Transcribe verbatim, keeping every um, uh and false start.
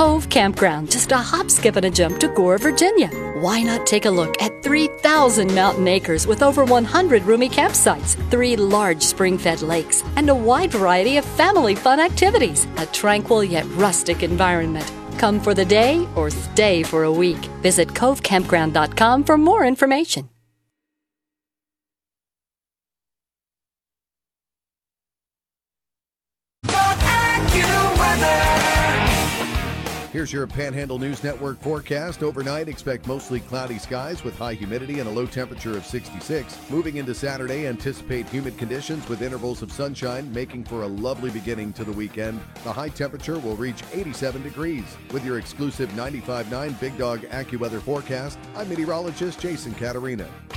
Cove Campground, just a hop, skip, and a jump to Gore, Virginia. Why not take a look at three thousand mountain acres with over one hundred roomy campsites, three large spring-fed lakes, and a wide variety of family fun activities? A tranquil yet rustic environment. Come for the day or stay for a week. Visit cove campground dot com for more information. Here's your Panhandle News Network forecast. Overnight, expect mostly cloudy skies with high humidity and a low temperature of sixty-six. Moving into Saturday, anticipate humid conditions with intervals of sunshine, making for a lovely beginning to the weekend. The high temperature will reach eighty-seven degrees. With your exclusive ninety-five point nine Big Dog AccuWeather forecast, I'm meteorologist Jason Caterina.